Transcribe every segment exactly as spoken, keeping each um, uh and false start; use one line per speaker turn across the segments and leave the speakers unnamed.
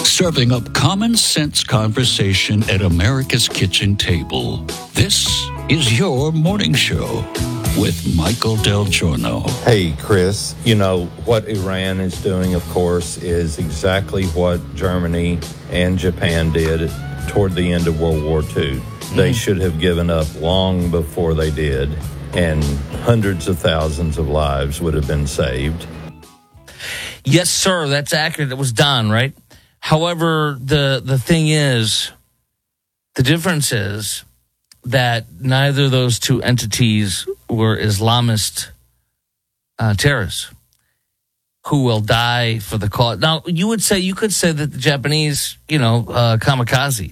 serving up common sense conversation at America's kitchen table. This is your morning show with Michael Del Giorno.
Hey, Chris, you know, what Iran is doing, of course, is exactly what Germany and Japan did toward the end of World War Two. Mm-hmm. They should have given up long before they did, and hundreds of thousands of lives would have been saved.
Yes, sir, that's accurate. It was done, right? However, the the thing is, the difference is that neither of those two entities were Islamist uh, terrorists who will die for the cause. Now, you would say, you could say that the Japanese, you know, uh, kamikaze.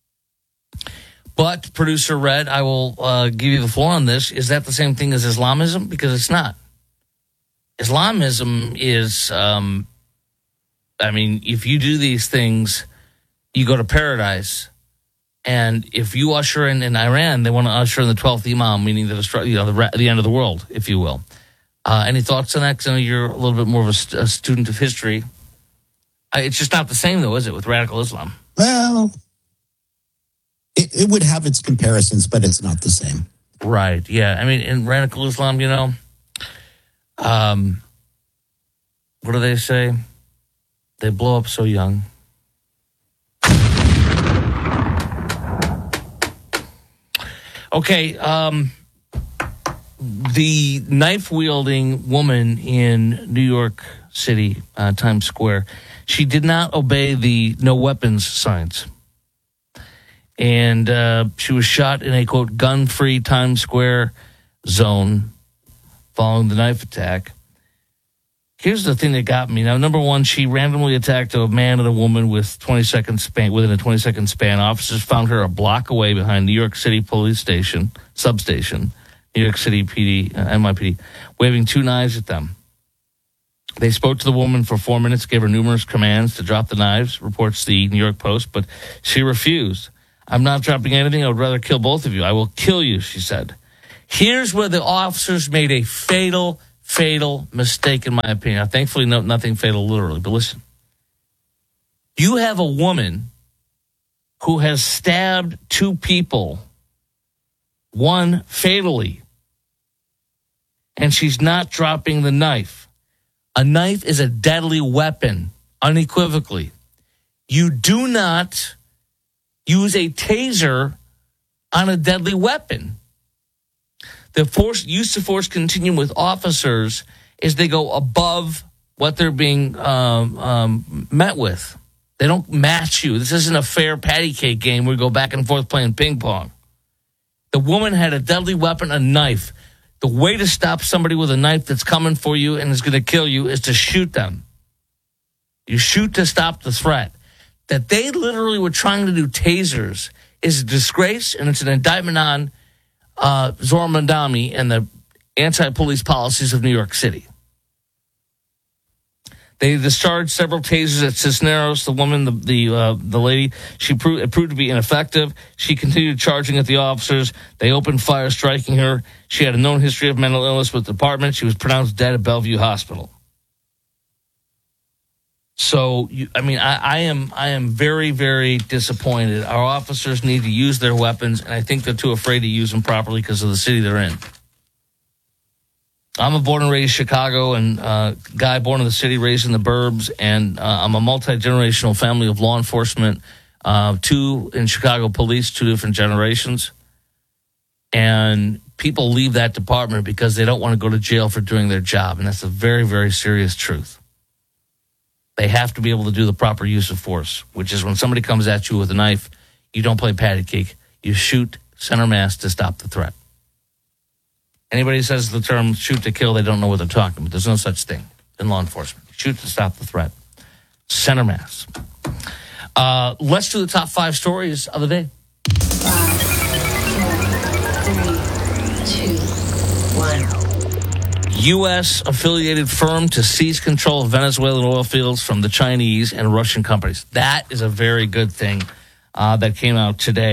But, producer Red, I will uh, give you the floor on this. Is that the same thing as Islamism? Because it's not. Islamism is, um, I mean, if you do these things, you go to paradise. And if you usher in in Iran, they want to usher in the twelfth Imam, meaning the, you know, the, the end of the world, if you will. Uh, any thoughts on that? Because I know you're a little bit more of a, st- a student of history. Uh, it's just not the same, though, is it, with radical Islam?
Well, it, it would have its comparisons, but it's not the same.
Right, yeah. I mean, in radical Islam, you know, um, what do they say? They blow up so young. Okay, um, the knife-wielding woman in New York City, uh, Times Square, she did not obey the no weapons signs. And uh, she was shot in a, quote, gun-free Times Square zone following the knife attack. Here's the thing that got me. Now, number one, she randomly attacked a man and a woman with twenty second span, within a twenty second span. Officers found her a block away behind New York City Police Station, substation, New York City P D, uh, N Y P D, waving two knives at them. They spoke to the woman for four minutes, gave her numerous commands to drop the knives, reports the New York Post, but she refused. I'm not dropping anything. I would rather kill both of you. I will kill you, she said. Here's where the officers made a fatal Fatal mistake, in my opinion. Now, thankfully, no, nothing fatal literally, but listen. You have a woman who has stabbed two people, one fatally, and she's not dropping the knife. A knife is a deadly weapon, unequivocally. You do not use a taser on a deadly weapon. The force use of force continuum with officers is they go above what they're being um, um, met with. They don't match you. This isn't a fair patty cake game where we go back and forth playing ping pong. The woman had a deadly weapon, a knife. The way to stop somebody with a knife that's coming for you and is going to kill you is to shoot them. You shoot to stop the threat. That they literally were trying to do tasers is a disgrace, and it's an indictment on Uh, Zohran Mamdani and the anti-police policies of New York City. They discharged several tasers at Cisneros. The woman, the the, uh, the lady, she proved, it proved to be ineffective. She continued charging at the officers. They opened fire, striking her. She had a known history of mental illness with the department. She was pronounced dead at Bellevue Hospital. So, you, I mean, I, I am I am very, very disappointed. Our officers need to use their weapons, and I think they're too afraid to use them properly because of the city they're in. I'm a born and raised Chicago and uh, guy born in the city, raised in the burbs, and uh, I'm a multi-generational family of law enforcement, uh, two in Chicago police, two different generations. And people leave that department because they don't want to go to jail for doing their job, and that's a very, very serious truth. They have to be able to do the proper use of force, which is when somebody comes at you with a knife, you don't play patty cake. You shoot center mass to stop the threat. Anybody who says the term shoot to kill, they don't know what they're talking about. There's no such thing in law enforcement. Shoot to stop the threat. Center mass. Uh, let's do the top five stories of the day.
Five, four, three, two, one.
U S-affiliated firm to seize control of Venezuelan oil fields from the Chinese and Russian companies. That is a very good thing uh, that came out today.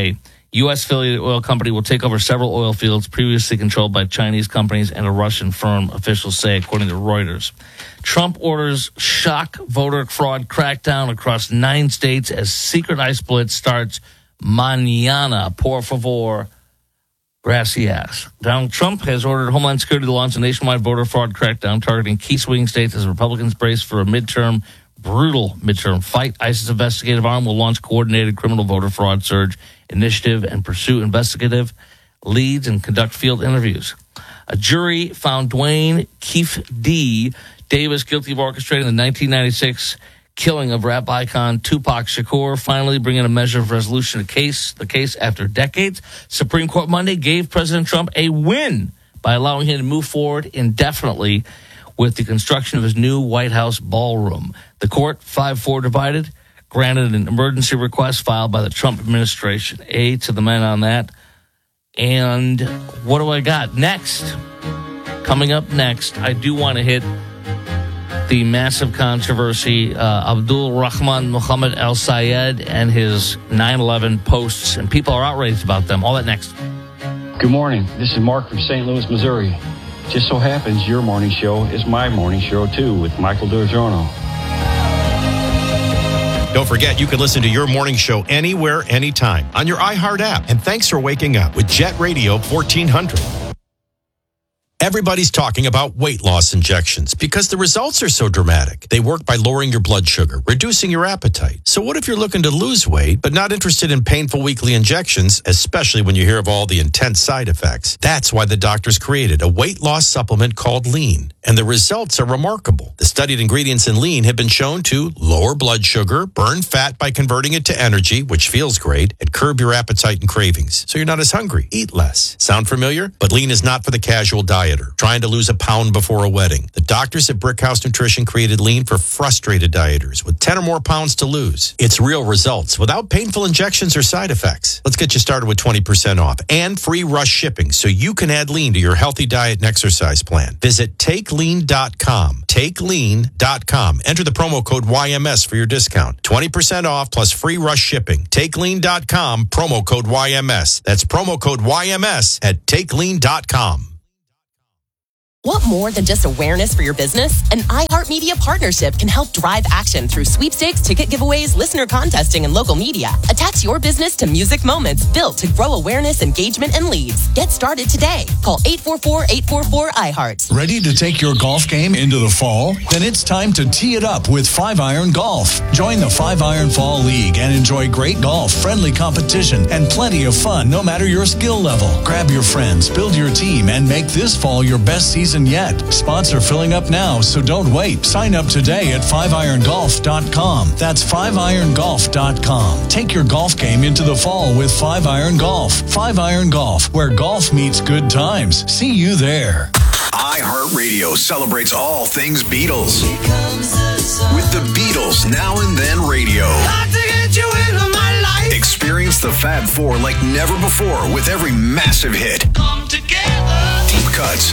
U S affiliated oil company will take over several oil fields previously controlled by Chinese companies and a Russian firm, officials say, according to Reuters. Trump orders shock voter fraud crackdown across nine states as secret ice blitz starts mañana. Por favor, gracias. Donald Trump has ordered Homeland Security to launch a nationwide voter fraud crackdown targeting key swing states as Republicans brace for a midterm, brutal midterm fight. ICE's investigative arm will launch coordinated criminal voter fraud surge initiative and pursue investigative leads and conduct field interviews. A jury found Dwayne Keefe D. Davis guilty of orchestrating the nineteen ninety-six killing of rap icon Tupac Shakur, finally bringing a measure of resolution to case, the case after decades. Supreme Court Monday gave President Trump a win by allowing him to move forward indefinitely with the construction of his new White House ballroom. The court, five four divided, granted an emergency request filed by the Trump administration. A to the men on that. And what do I got next? Coming up next, I do want to hit the massive controversy, uh, Abdul Rahman Muhammad Al Sayed and his nine eleven posts, and people are outraged about them. All that next.
Good morning. This is Mark from Saint Louis, Missouri. Just so happens your morning show is my morning show, too, with Michael DiGiorno.
Don't forget, you can listen to your morning show anywhere, anytime on your iHeart app. And thanks for waking up with Jet Radio fourteen hundred. Everybody's talking about weight loss injections because the results are so dramatic. They work by lowering your blood sugar, reducing your appetite. So what if you're looking to lose weight but not interested in painful weekly injections, especially when you hear of all the intense side effects? That's why the doctors created a weight loss supplement called Lean. And the results are remarkable. The studied ingredients in Lean have been shown to lower blood sugar, burn fat by converting it to energy, which feels great, and curb your appetite and cravings. So you're not as hungry. Eat less. Sound familiar? But Lean is not for the casual dieter trying to lose a pound before a wedding. The doctors at Brickhouse Nutrition created Lean for frustrated dieters with ten or more pounds to lose. It's real results without painful injections or side effects. Let's get you started with twenty percent off and free rush shipping so you can add Lean to your healthy diet and exercise plan. Visit take lean dot com. take lean dot com. Enter the promo code Y M S for your discount. twenty percent off plus free rush shipping. take lean dot com, promo code Y M S. That's promo code Y M S at take lean dot com.
Want more than just awareness for your business? An iHeartMedia partnership can help drive action through sweepstakes, ticket giveaways, listener contesting, and local media. Attach your business to music moments built to grow awareness, engagement, and leads. Get started today. Call eight four four, eight four four, I heart.
Ready to take your golf game into the fall? Then it's time to tee it up with five iron Golf. Join the five iron Fall League and enjoy great golf, friendly competition, and plenty of fun no matter your skill level. Grab your friends, build your team, and make this fall your best season yet. Spots are filling up now, so don't wait. Sign up today at five iron golf dot com. That's five iron golf dot com. Take your golf game into the fall with five iron Golf. five iron Golf, where golf meets good times. See you there.
iHeartRadio celebrates all things Beatles with the Beatles Now and Then Radio. Experience the Fab Four like never before with every massive hit, deep cuts,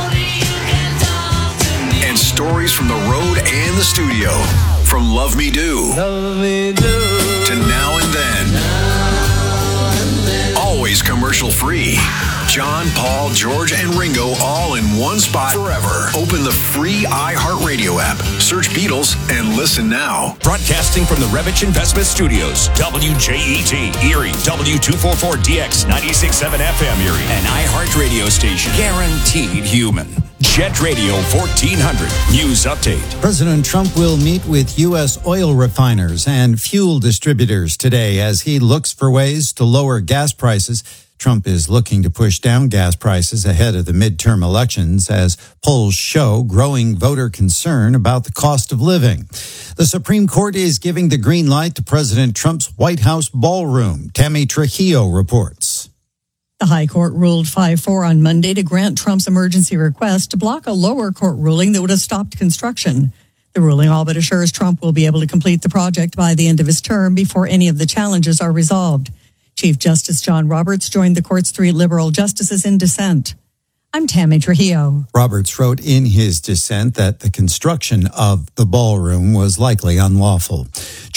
and stories from the road and the studio. From Love Me Do, Love Me Do to Now and Then. Now and then. Always commercial free. John, Paul, George, and Ringo all in one spot forever. Open the free iHeartRadio app. Search Beatles and listen now.
Broadcasting from the Revich Investment Studios. W J E T, Erie. W two forty-four D X, ninety-six point seven F M Erie. An iHeartRadio station. Guaranteed human. Jet Radio fourteen hundred. News update.
President Trump will meet with U S oil refiners and fuel distributors today as he looks for ways to lower gas prices. Trump is looking to push down gas prices ahead of the midterm elections as polls show growing voter concern about the cost of living. The Supreme Court is giving the green light to President Trump's White House ballroom. Tammy Trujillo reports.
The High Court ruled five four on Monday to grant Trump's emergency request to block a lower court ruling that would have stopped construction. The ruling all but assures Trump will be able to complete the project by the end of his term before any of the challenges are resolved. Chief Justice John Roberts joined the court's three liberal justices in dissent. I'm Tammy Trujillo.
Roberts wrote in his dissent that the construction of the ballroom was likely unlawful.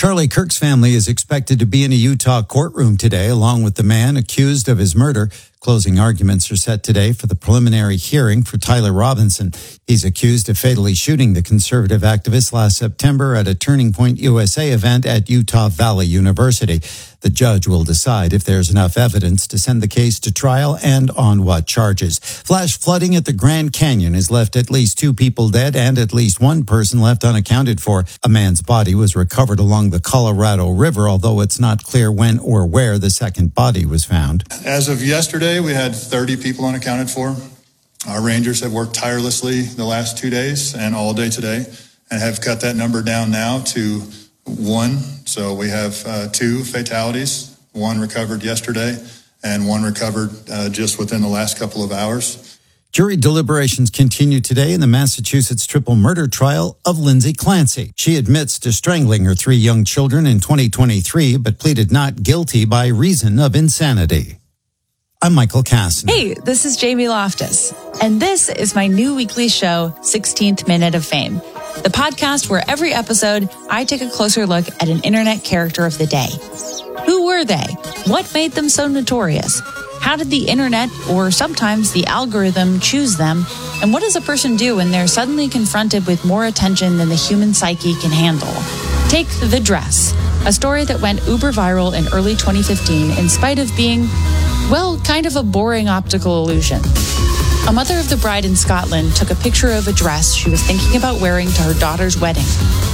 Charlie Kirk's family is expected to be in a Utah courtroom today, along with the man accused of his murder. Closing arguments are set today for the preliminary hearing for Tyler Robinson. He's accused of fatally shooting the conservative activist last September at a Turning Point U S A event at Utah Valley University. The judge will decide if there's enough evidence to send the case to trial and on what charges. Flash flooding at the Grand Canyon has left at least two people dead and at least one person left unaccounted for. A man's body was recovered along the Colorado River, although it's not clear when or where the second body was found.
As of yesterday, we had thirty people unaccounted for. Our Rangers have worked tirelessly the last two days and all day today and have cut that number down now to one. So we have uh, two fatalities, one recovered yesterday and one recovered uh, just within the last couple of hours.
Jury deliberations continue today in the Massachusetts triple murder trial of Lindsay Clancy. She admits to strangling her three young children in twenty twenty-three, but pleaded not guilty by reason of insanity. I'm Michael Casson.
Hey, this is Jamie Loftus, and this is my new weekly show, sixteenth Minute of Fame, the podcast where every episode I take a closer look at an internet character of the day. Who were they? What made them so notorious? How did the internet, or sometimes the algorithm, choose them? And what does a person do when they're suddenly confronted with more attention than the human psyche can handle? Take The Dress, a story that went uber viral in early twenty fifteen in spite of being, well, kind of a boring optical illusion. A mother of the bride in Scotland took a picture of a dress she was thinking about wearing to her daughter's wedding.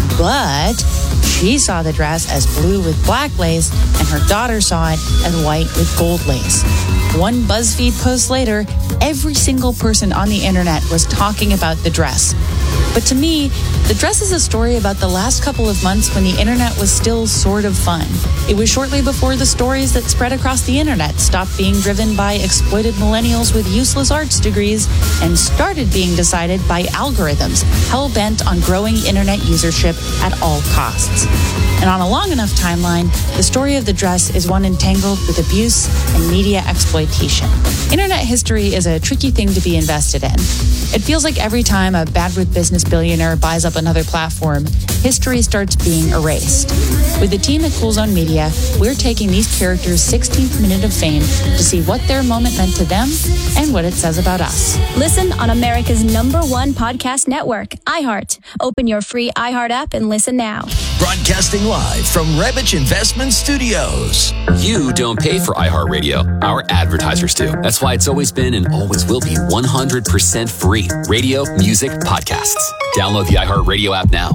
But she saw the dress as blue with black lace, and her daughter saw it as white with gold lace. One BuzzFeed post later, every single person on the internet was talking about the dress. But to me, the dress is a story about the last couple of months when the internet was still sort of fun. It was shortly before the stories that spread across the internet stopped being driven by exploited millennials with useless arts degrees and started being decided by algorithms hell-bent on growing internet usership at all costs. And on a long enough timeline, the story of the dress is one entangled with abuse and media exploitation. Internet history is a tricky thing to be invested in. It feels like every time a bad with business billionaire buys up another platform, history starts being erased. With the team at Cool Zone Media, we're taking these characters' sixteenth minute of fame to see what their moment meant to them and what it says about us.
Listen on America's number one podcast network, iHeart. Open your free iHeart app and listen now.
Broadcasting live from Rebich Investment Studios.
You don't pay for iHeartRadio. Our advertisers do. That's why it's always been and always will be one hundred percent free. Radio, music, podcasts. Download the iHeartRadio app now.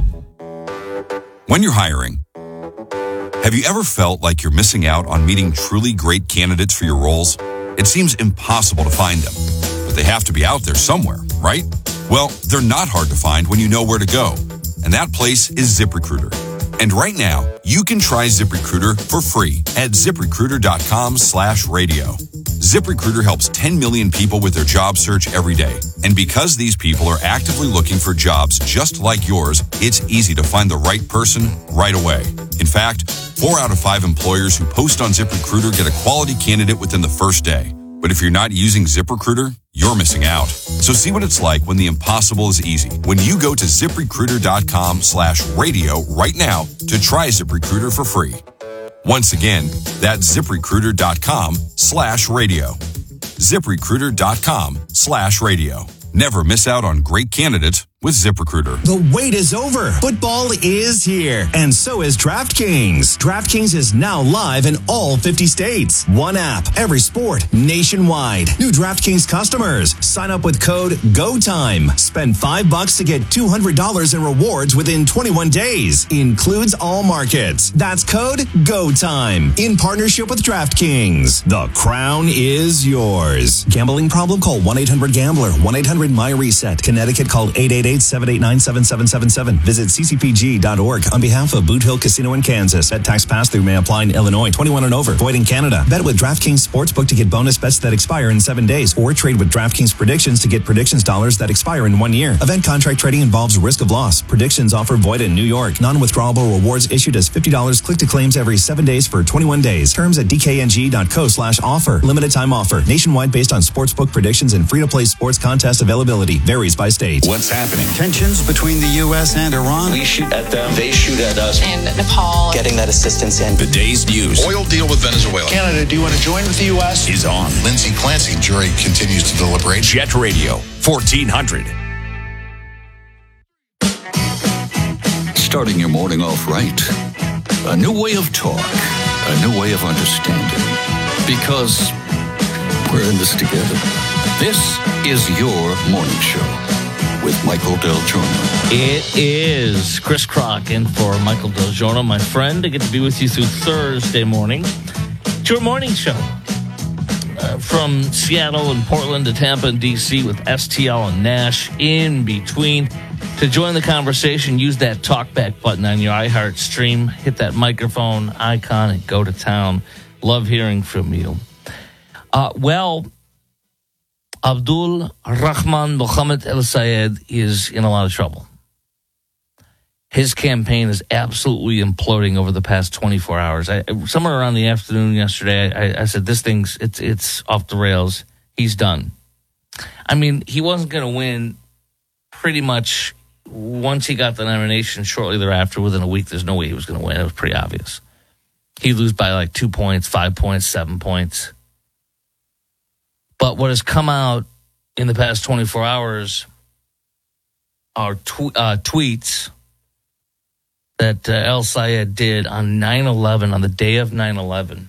When you're hiring, have you ever felt like you're missing out on meeting truly great candidates for your roles? It seems impossible to find them, but they have to be out there somewhere, right? Well, they're not hard to find when you know where to go, and that place is ZipRecruiter. And right now, you can try ZipRecruiter for free at ZipRecruiter.com slash radio. ZipRecruiter helps ten million people with their job search every day. And because these people are actively looking for jobs just like yours, it's easy to find the right person right away. In fact, four out of five employers who post on ZipRecruiter get a quality candidate within the first day. But if you're not using ZipRecruiter, you're missing out. So see what it's like when the impossible is easy. When you go to ZipRecruiter.com slash radio right now to try ZipRecruiter for free. Once again, that's ZipRecruiter.com slash radio. ZipRecruiter.com slash radio. Never miss out on great candidates with ZipRecruiter.
The wait is over. Football is here, and so is DraftKings. DraftKings is now live in all fifty states. One app, every sport, nationwide. New DraftKings customers, sign up with code GOTIME. Spend five bucks to get two hundred dollars in rewards within twenty-one days. Includes all markets. That's code GOTIME. In partnership with DraftKings. The crown is yours. Gambling problem? Call one eight hundred gambler. one eight hundred my reset. Connecticut, call eight eight eight, seven eight nine, seven seven seven seven. Visit c c p g dot org on behalf of Boot Hill Casino in Kansas. Bet tax pass-through may apply in Illinois. twenty-one and over. Void in Canada. Bet with DraftKings Sportsbook to get bonus bets that expire in seven days. Or trade with DraftKings Predictions to get predictions dollars that expire in one year. Event contract trading involves risk of loss. Predictions offer void in New York. Non-withdrawable rewards issued as fifty dollars click to claims every seven days for twenty-one days. Terms at d k n g dot co slash offer. Limited time offer. Nationwide based on sportsbook predictions and free-to-play sports contest availability. Varies by state.
What's happening
Tensions between the U S and Iran.
We shoot at them, they shoot at us.
And Nepal.
Getting that assistance in.
The day's news.
Oil deal with Venezuela.
Canada, do you want to join with the U S?
Is on.
Lindsay Clancy, jury continues to deliberate.
Jet Radio, fourteen hundred.
Starting your morning off right. A new way of talk. A new way of understanding. Because we're in this together. This is your morning show with Michael Del Giorno.
It is Chris Crock in for Michael Del Giorno, my friend. I get to be with you through Thursday morning. It's your morning show. Uh, from Seattle and Portland to Tampa and D C with S T L and Nash in between. To join the conversation, use that talkback button on your iHeart stream. Hit that microphone icon and go to town. Love hearing from you. Uh, well, Abdul Rahman Mohammed El Sayed is in a lot of trouble. His campaign is absolutely imploding over the past twenty-four hours. I, somewhere around the afternoon yesterday, I, I said, this thing's, it's, it's off the rails. He's done. I mean, he wasn't going to win pretty much once he got the nomination. Shortly thereafter, within a week, there's no way he was going to win. It was pretty obvious. He'd lose by like two points, five points, seven points. But what has come out in the past twenty-four hours are tw- uh, tweets that uh, El Sayed did on nine eleven, on the day of nine eleven.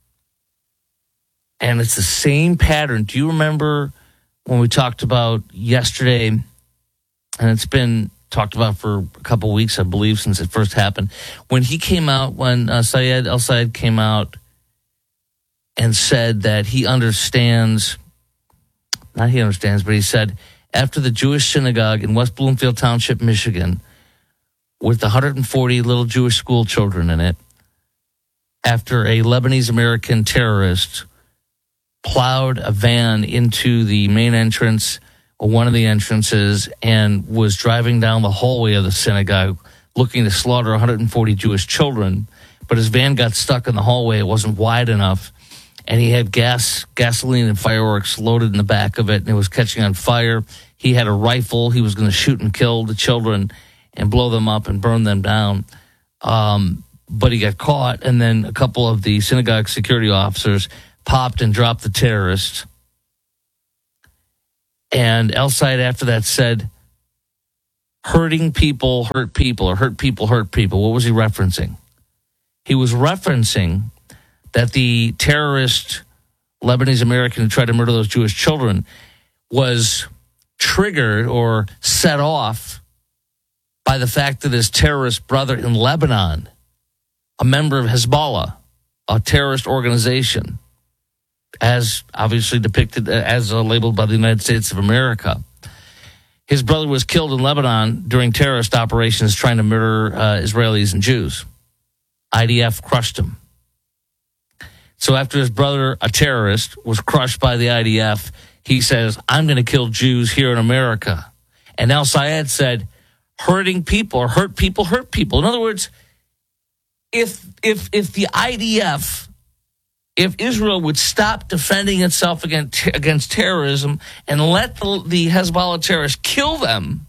And it's the same pattern. Do you remember when we talked about yesterday, and it's been talked about for a couple of weeks, I believe, since it first happened, when he came out, when uh, Sayed El Sayed came out and said that he understands, not he understands, but he said, after the Jewish synagogue in West Bloomfield Township, Michigan, with one hundred forty little Jewish school children in it, after a Lebanese-American terrorist plowed a van into the main entrance, or one of the entrances, and was driving down the hallway of the synagogue looking to slaughter one hundred forty Jewish children, but his van got stuck in the hallway. It wasn't wide enough, and he had gas, gasoline and fireworks loaded in the back of it, and it was catching on fire. He had a rifle. He was going to shoot and kill the children and blow them up and burn them down. Um, but he got caught, and then a couple of the synagogue security officers popped and dropped the terrorist. And El Sayed after that said, hurting people hurt people, or hurt people hurt people. What was he referencing? He was referencing that the terrorist Lebanese-American who tried to murder those Jewish children was triggered or set off by the fact that his terrorist brother in Lebanon, a member of Hezbollah, a terrorist organization, as obviously depicted, as uh, labeled by the United States of America. His brother was killed in Lebanon during terrorist operations trying to murder uh, Israelis and Jews. I D F crushed him. So after his brother, a terrorist, was crushed by the I D F, he says, I'm going to kill Jews here in America. And El Sayed said, hurting people or hurt people hurt people. In other words, if if if the I D F, if Israel would stop defending itself against against terrorism and let the, the Hezbollah terrorists kill them,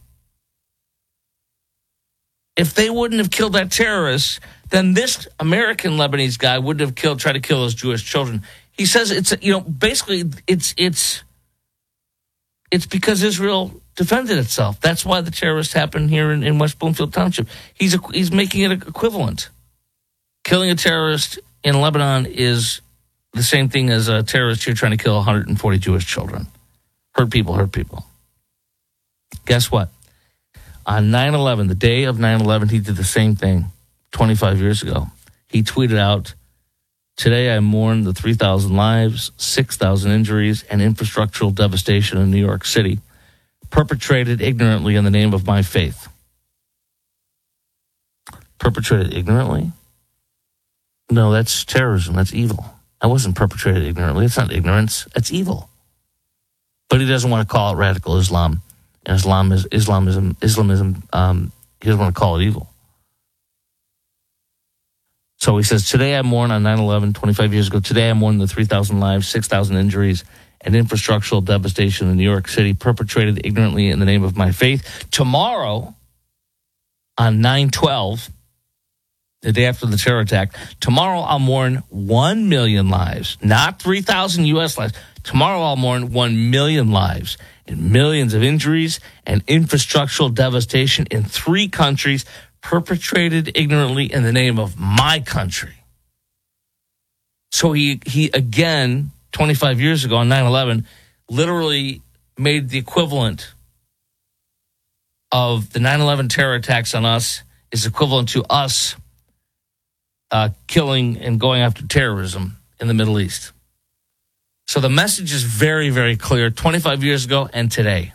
if they wouldn't have killed that terrorist, then this American Lebanese guy wouldn't have killed, tried to kill those Jewish children. He says it's, you know, basically it's it's it's because Israel defended itself. That's why the terrorists happened here in, in West Bloomfield Township. He's a, he's making it equivalent. Killing a terrorist in Lebanon is the same thing as a terrorist here trying to kill one hundred forty Jewish children. Hurt people, hurt people. Guess what? On nine eleven, the day of nine eleven, he did the same thing twenty-five years ago. He tweeted out, today I mourn the three thousand lives, six thousand injuries, and infrastructural devastation in New York City, perpetrated ignorantly in the name of my faith. Perpetrated ignorantly? No, that's terrorism. That's evil. I wasn't perpetrated ignorantly. It's not ignorance. It's evil. But he doesn't want to call it radical Islam. And Islam is Islamism. Islamism. Um, he doesn't want to call it evil. So he says, today I mourn on nine eleven, twenty-five years ago. Today I mourn the three thousand lives, six thousand injuries, and infrastructural devastation in New York City perpetrated ignorantly in the name of my faith. Tomorrow, on nine twelve, the day after the terror attack, tomorrow I'll mourn one million lives, not three thousand U S lives. Tomorrow I'll mourn one million lives and millions of injuries and infrastructural devastation in three countries perpetrated ignorantly in the name of my country. So he, he again, twenty-five years ago on nine eleven, literally made the equivalent of the nine eleven terror attacks on us is equivalent to us uh, killing and going after terrorism in the Middle East. So the message is very, very clear twenty-five years ago and today.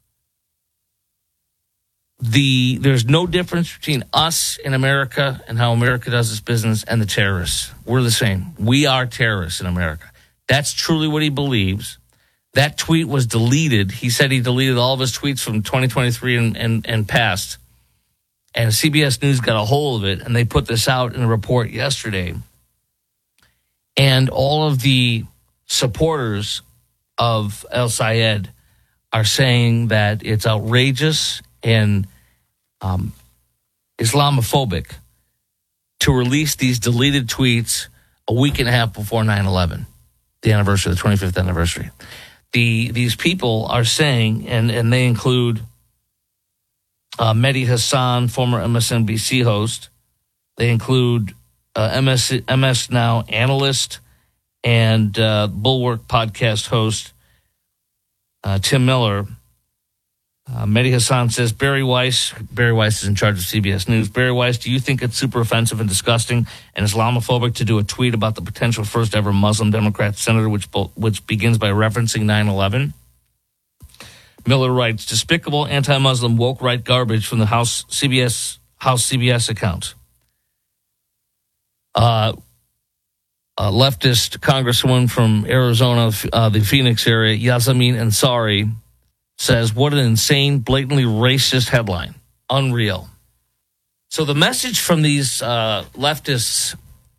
The there's no difference between us in America and how America does its business and the terrorists. We're the same. We are terrorists in America. That's truly what he believes. That tweet was deleted. He said he deleted all of his tweets from twenty twenty-three and, and, and past. And C B S News got a hold of it, and they put this out in a report yesterday. And all of the supporters of El Sayed are saying that it's outrageous and um, Islamophobic to release these deleted tweets a week and a half before nine eleven, the anniversary, the twenty-fifth anniversary. The these people are saying, and, and they include uh, Mehdi Hassan, former M S N B C host. They include uh, M S, M S Now analyst and uh, Bulwark podcast host uh, Tim Miller. Uh, Mehdi Hassan says, Barry Weiss, Barry Weiss is in charge of C B S News. Barry Weiss, do you think it's super offensive and disgusting and Islamophobic to do a tweet about the potential first ever Muslim Democrat senator, which which begins by referencing nine eleven? Miller writes, despicable anti-Muslim woke right garbage from the House C B S House C B S account. Uh, a leftist congresswoman from Arizona, uh, the Phoenix area, Yasamin Ansari, says, what an insane, blatantly racist headline. Unreal. So the message from these uh, leftists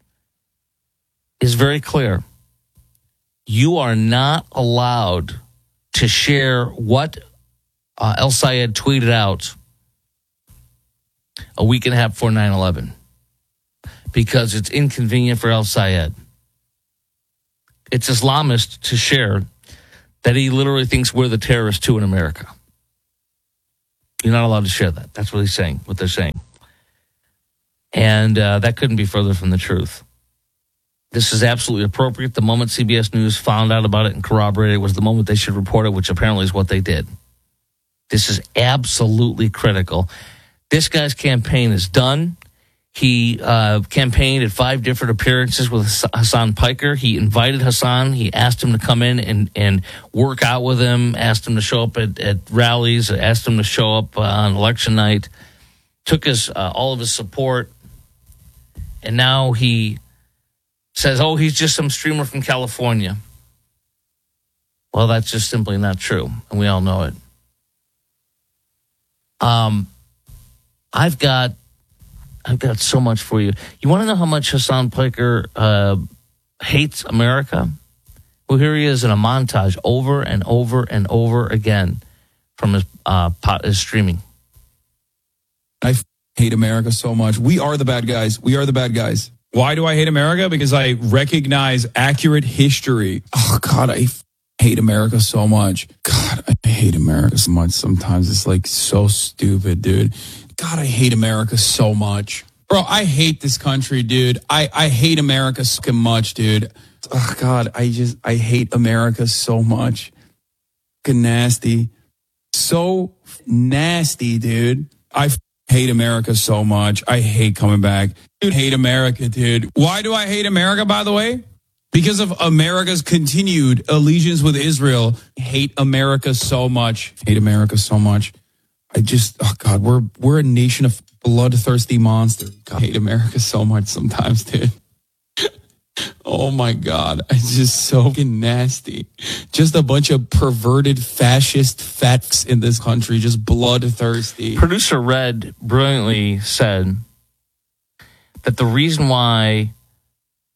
is very clear. You are not allowed to share what uh, El Sayed tweeted out a week and a half before nine eleven because it's inconvenient for El Sayed. It's Islamist to share that he literally thinks we're the terrorists too in America. You're not allowed to share that. That's what he's saying, what they're saying. And uh, that couldn't be further from the truth. This is absolutely appropriate. The moment C B S News found out about it and corroborated it was the moment they should report it, which apparently is what they did. This is absolutely critical. This guy's campaign is done. He uh, campaigned at five different appearances with Hassan Piker. He invited Hassan. He asked him to come in and, and work out with him, asked him to show up at, at rallies, asked him to show up uh, on election night, took his uh, all of his support, and now he says, oh, he's just some streamer from California. Well, that's just simply not true, and we all know it. Um, I've got I've got so much for you. You want to know how much Hassan Piker uh, hates America? Well, here he is in a montage over and over and over again from his, uh, pot, his streaming.
I f- hate America so much. We are the bad guys. We are the bad guys. Why do I hate America? Because I recognize accurate history. Oh, God, I f- hate America so much. God, I hate America so much. Sometimes it's like so stupid, dude. God, I hate America so much. Bro, I hate this country, dude. I, I hate America so much, dude. Oh, God, I just, I hate America so much. Fucking nasty. So nasty, dude. I f- hate America so much. I hate coming back. Dude, hate America, dude. Why do I hate America, by the way? Because of America's continued allegiance with Israel. Hate America so much. Hate America so much. I just, oh God, we're we're a nation of bloodthirsty monsters. God, I hate America so much sometimes, dude. Oh my God, it's just so fucking nasty. Just a bunch of perverted fascist fats in this country, just bloodthirsty.
Producer Red brilliantly said that the reason why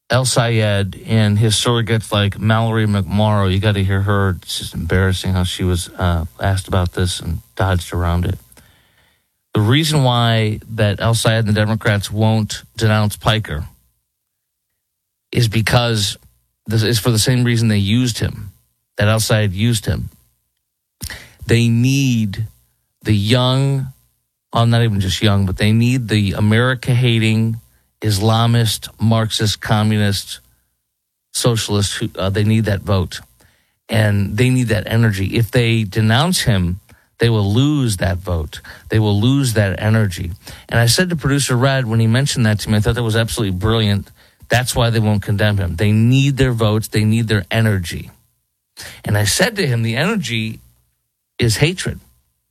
El Sayed and his surrogates like Mallory McMorrow. You got to hear her. It's just embarrassing how she was uh, asked about this and dodged around it. The reason why that El Sayed and the Democrats won't denounce Piker is because this is for the same reason they used him, that El Sayed used him. They need the young, well, not even just young, but they need the America-hating, Islamist, Marxist, communist, socialist. Who, uh, they need that vote. And they need that energy. If they denounce him, they will lose that vote. They will lose that energy. And I said to producer Red, when he mentioned that to me, I thought that was absolutely brilliant. That's why they won't condemn him. They need their votes. They need their energy. And I said to him, the energy is hatred.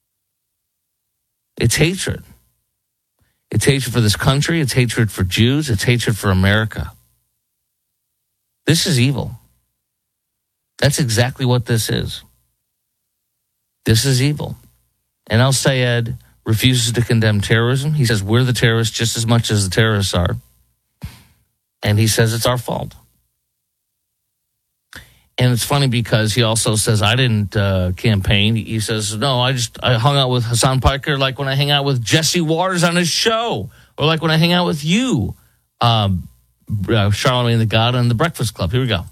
It's hatred. It's hatred for this country. It's hatred for Jews. It's hatred for America. This is evil. That's exactly what this is. This is evil. And El Sayed refuses to condemn terrorism. He says we're the terrorists just as much as the terrorists are. And he says it's our fault. And it's funny because he also says, I didn't uh, campaign. He says, no, I just I hung out with Hassan Piker like when I hang out with Jesse Waters on his show, or like when I hang out with you, um, uh, Charlamagne the God and the Breakfast Club. Here we go.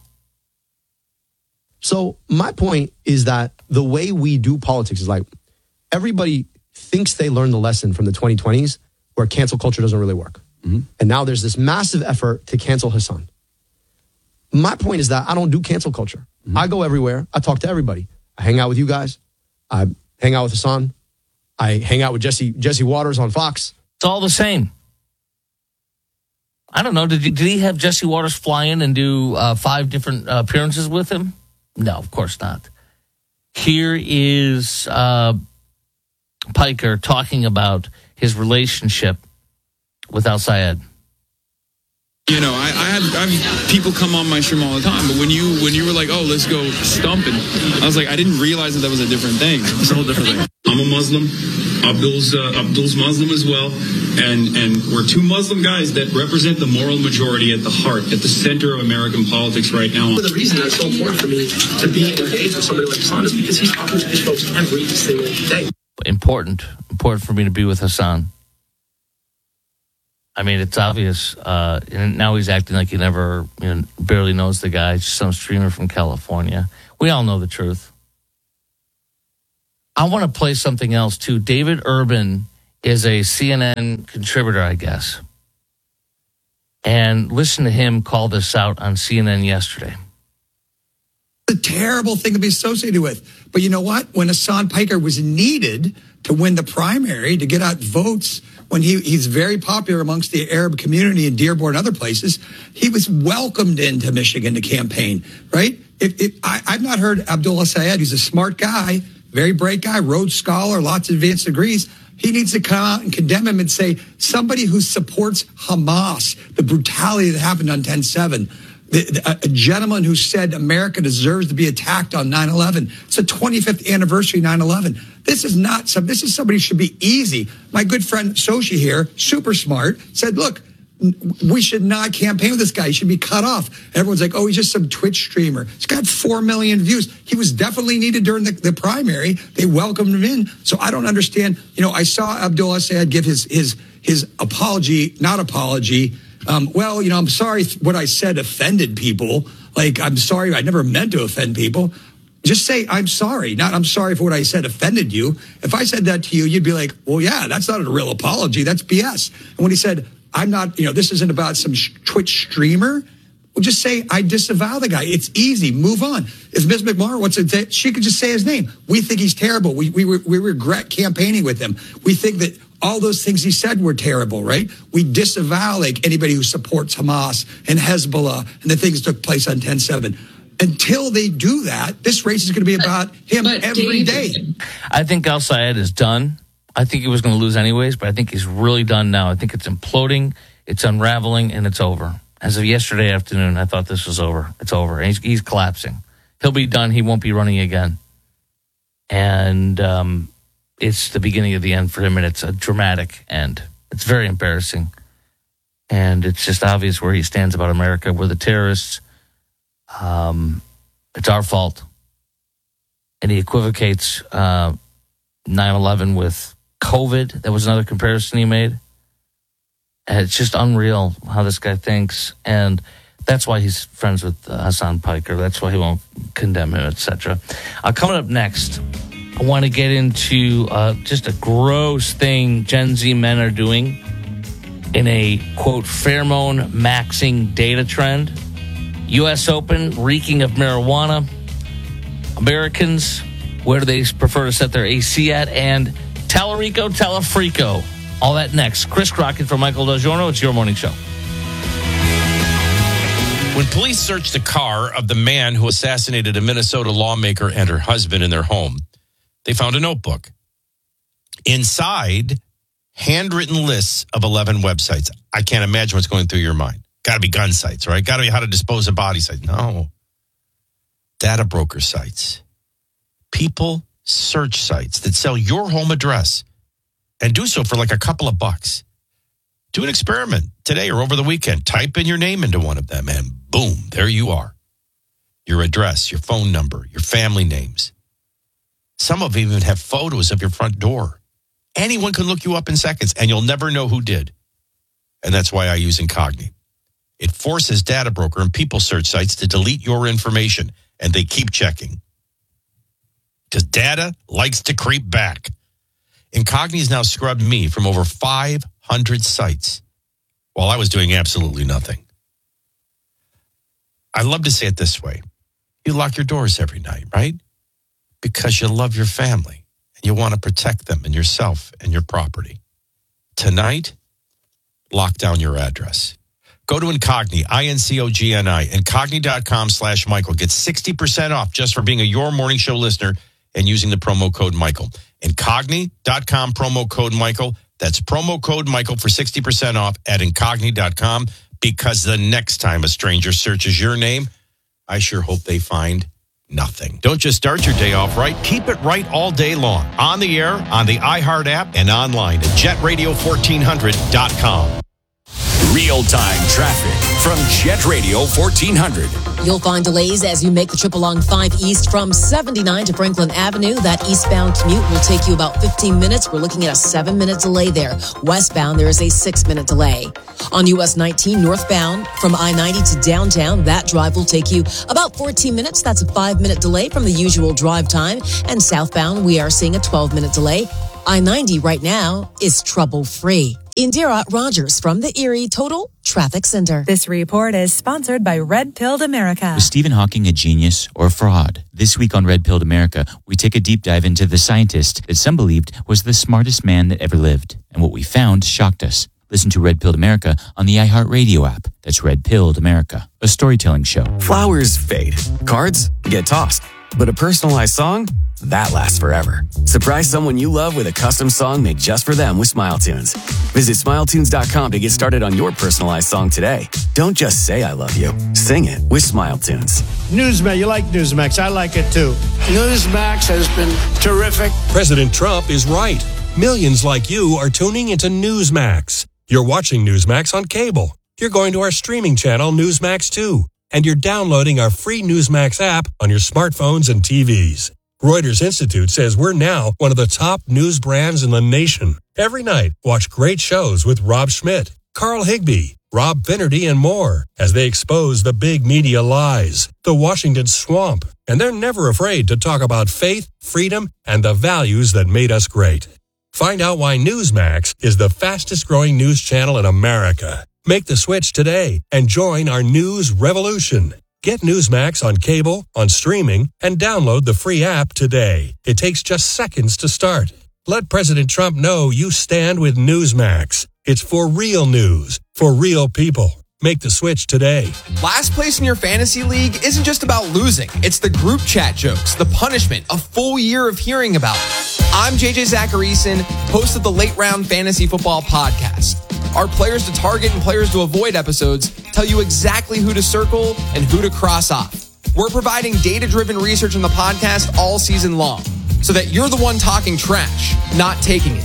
So my point is that the way we do politics is like everybody thinks they learned the lesson from the twenty twenties where cancel culture doesn't really work. Mm-hmm. And now there's this massive effort to cancel Hassan. My point is that I don't do cancel culture. Mm-hmm. I go everywhere. I talk to everybody. I hang out with you guys. I hang out with Hassan. I hang out with Jesse Jesse Waters on Fox.
It's all the same. I don't know. Did, you, did he have Jesse Waters fly in and do uh, five different uh, appearances with him? No, of course not. Here is uh, Piker talking about his relationship with El Sayed.
You know, I, I had I have people come on my stream all the time, but when you when you were like, oh, let's go stumping, I was like, I didn't realize that that was a different thing. It's a whole different thing.
I'm a Muslim. Abdul's uh, Abdul's Muslim as well, and and we're two Muslim guys that represent the moral majority at the heart, at the center of American politics right now.
The reason that's so important for me to be engaged with somebody like Hassan is because he's talking to these folks every single day.
Important, important for me to be with Hassan. I mean, it's obvious. Uh, and now he's acting like he never, you know, barely knows the guy. He's just some streamer from California. We all know the truth. I want to play something else, too. David Urban is a C N N contributor, I guess. And listen to him call this out on C N N yesterday.
A terrible thing to be associated with. But you know what? When Hassan Piker was needed to win the primary, to get out votes, when he, he's very popular amongst the Arab community in Dearborn and other places, he was welcomed into Michigan to campaign, right? If, if, I, I've not heard Abdullah Sayed. He's a smart guy, very bright guy, Rhodes Scholar, lots of advanced degrees. He needs to come out and condemn him and say, somebody who supports Hamas, the brutality that happened on ten seven, the, the, a gentleman who said America deserves to be attacked on nine eleven. It's the twenty-fifth anniversary of nine eleven. This is not some, this is somebody who should be easy. My good friend Sochi here, super smart, said, look, we should not campaign with this guy. He should be cut off. Everyone's like, oh, he's just some Twitch streamer. He's got four million views. He was definitely needed during the, the primary. They welcomed him in. So I don't understand. You know, I saw Abdullah Sayed give his, his, his apology, not apology. Um, well, you know, I'm sorry what I said offended people. Like, I'm sorry. I never meant to offend people. Just say, I'm sorry. Not, I'm sorry for what I said offended you. If I said that to you, you'd be like, well, yeah, that's not a real apology. That's B S. And when he said, I'm not, you know, this isn't about some sh- Twitch streamer, well, just say, I disavow the guy. It's easy. Move on. If Miz McMahon wants to say, she could just say his name. We think he's terrible. We, we, we regret campaigning with him. We think that all those things he said were terrible, right? We disavow like anybody who supports Hamas and Hezbollah and the things that took place on ten seven. Until they do that, this race is going to be about him but every David, day.
I think El Sayed is done. I think he was going to lose anyways, but I think he's really done now. I think it's imploding, it's unraveling, and it's over. As of yesterday afternoon, I thought this was over. It's over. He's, he's collapsing. He'll be done. He won't be running again. And um, it's the beginning of the end for him, and it's a dramatic end. It's very embarrassing. And it's just obvious where he stands about America. We're the terrorists. Um, it's our fault. And he equivocates uh, nine eleven with COVID. That was another comparison he made. And it's just unreal how this guy thinks. And that's why he's friends with uh, Hassan Piker. That's why he won't condemn him, et cetera. Uh, coming up next, I want to get into uh, just a gross thing Gen Z men are doing in a, quote, pheromone maxing data trend. U S Open, reeking of marijuana. Americans, where do they prefer to set their A C at? And Tellerico, Telefrico. All that next. Chris Crockett from Michael Del Giorno. It's your morning show.
When police searched the car of the man who assassinated a Minnesota lawmaker and her husband in their home, they found a notebook. Inside, handwritten lists of eleven websites. I can't imagine what's going through your mind. Got to be gun sites, right? Got to be how to dispose of body sites. No. Data broker sites. People search sites that sell your home address and do so for like a couple of bucks. Do an experiment today or over the weekend. Type in your name into one of them and boom, there you are. Your address, your phone number, your family names. Some of them even have photos of your front door. Anyone can look you up in seconds and you'll never know who did. And that's why I use Incogni. It forces data broker and people search sites to delete your information, and they keep checking. Because data likes to creep back. Incogni has now scrubbed me from over five hundred sites while I was doing absolutely nothing. I love to say it this way. You lock your doors every night, right? Because you love your family and you want to protect them and yourself and your property. Tonight, lock down your address. Go to Incogni, I N C O G N I, incogni.com slash Michael. Get sixty percent off just for being a Your Morning Show listener and using the promo code Michael. Incogni.com, promo code Michael. That's promo code Michael for sixty percent off at incogni dot com, because the next time a stranger searches your name, I sure hope they find nothing. Don't just start your day off right. Keep it right all day long. On the air, on the iHeart app, and online at jet radio fourteen hundred dot com.
Real-time traffic from Jet Radio fourteen hundred.
You'll find delays as you make the trip along five East from seventy-nine to Franklin Avenue. That eastbound commute will take you about fifteen minutes. We're looking at a seven-minute delay there. Westbound, there is a six-minute delay. On U S nineteen northbound from I ninety to downtown, that drive will take you about fourteen minutes. That's a five-minute delay from the usual drive time. And southbound, we are seeing a twelve-minute delay. I ninety right now is trouble-free. Indira Rogers from the Erie Total Traffic Center.
This report is sponsored by Red Pilled America.
Was Stephen Hawking a genius or a fraud? This week on Red Pilled America, we take a deep dive into the scientist that some believed was the smartest man that ever lived. And what we found shocked us. Listen to Red Pilled America on the iHeartRadio app. That's Red Pilled America, a storytelling show.
Flowers fade. Cards get tossed. But a personalized song? That lasts forever. Surprise someone you love with a custom song made just for them with Smile Tunes. Visit smile tunes dot com to get started on your personalized song today. Don't just say I love you. Sing it with Smile Tunes.
Newsmax, you like Newsmax. I like it too. Newsmax has been terrific.
President Trump is right. Millions like you are tuning into Newsmax. You're watching Newsmax on cable. You're going to our streaming channel, Newsmax two. And you're downloading our free Newsmax app on your smartphones and T Vs. Reuters Institute says we're now one of the top news brands in the nation. Every night, watch great shows with Rob Schmidt, Carl Higbie, Rob Finnerty, and more as they expose the big media lies, the Washington swamp, and they're never afraid to talk about faith, freedom, and the values that made us great. Find out why Newsmax is the fastest-growing news channel in America. Make the switch today and join our news revolution. Get Newsmax on cable, on streaming, and download the free app today. It takes just seconds to start. Let President Trump know you stand with Newsmax. It's for real news, for real people. Make the switch today.
Last place in your fantasy league isn't just about losing. It's the group chat jokes, the punishment, a full year of hearing about it. I'm J J Zacharyson, host of the Late Round Fantasy Football Podcast. Our players to target and players to avoid episodes tell you exactly who to circle and who to cross off. We're providing data-driven research on the podcast all season long so that you're the one talking trash, not taking it.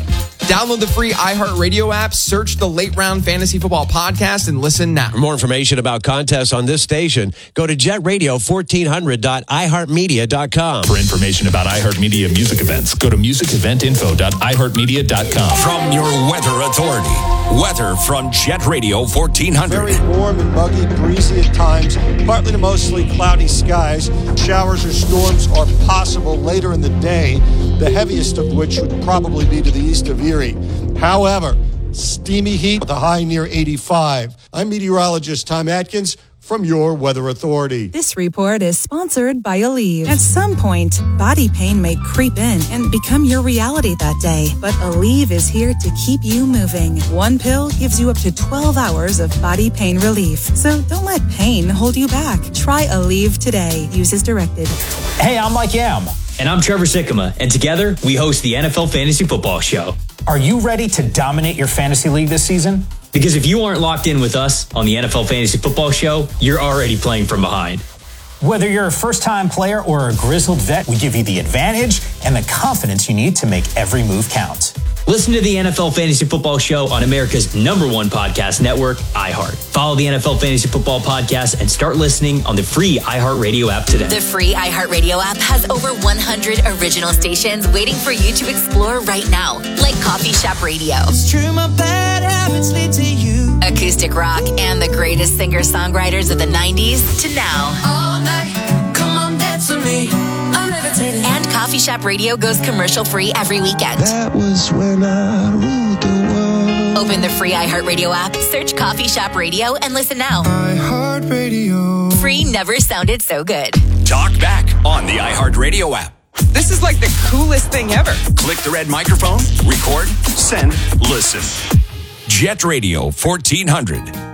Download the free iHeartRadio app, search the Late Round Fantasy Football Podcast, and listen now.
For more information about contests on this station, go to jet radio fourteen hundred dot i heart media dot com.
For information about iHeartMedia music events, go to music event info dot i heart media dot com. From your weather authority, weather from Jet Radio fourteen hundred.
Very warm and muggy, breezy at times, partly to mostly cloudy skies. Showers or storms are possible later in the day, the heaviest of which would probably be to the east of Erie. However, steamy heat with a high near eighty-five. I'm meteorologist Tom Atkins from your Weather Authority.
This report is sponsored by Aleve. At some point, body pain may creep in and become your reality that day. But Aleve is here to keep you moving. One pill gives you up to twelve hours of body pain relief. So don't let pain hold you back. Try Aleve today. Use as directed.
Hey, I'm Mike Yam. And I'm Trevor Sikkema. And together, we host the N F L Fantasy Football Show. Are you ready to dominate your fantasy league this season? Because if you aren't locked in with us on the N F L Fantasy Football Show, you're already playing from behind. Whether you're a first-time player or a grizzled vet, we give you the advantage and the confidence you need to make every move count. Listen to the N F L Fantasy Football Show on America's number one podcast network, iHeart. Follow the N F L Fantasy Football Podcast and start listening on the free iHeartRadio app today.
The free iHeartRadio app has over one hundred original stations waiting for you to explore right now, like Coffee Shop Radio.
It's true, my bad habits lead to you.
Acoustic rock and the greatest singer-songwriters of the nineties to now.
All night, come on, dance with me. I'm levitating.
And Coffee Shop Radio goes commercial-free every weekend.
That was when I ruled the world.
Open the free iHeartRadio app, search Coffee Shop Radio, and listen now.
iHeartRadio.
Free never sounded so good.
Talk back on the iHeartRadio app.
This is like the coolest thing ever.
Click the red microphone, record, send, listen. Jet Radio fourteen hundred.